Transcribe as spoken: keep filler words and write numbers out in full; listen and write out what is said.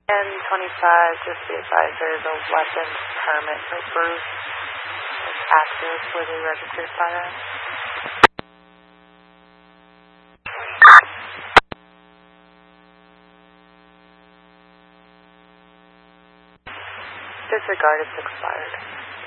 ten twenty-five, just the advisor, the weapons permit for Bruce is active with a registered firearm. Disregard, it's expired.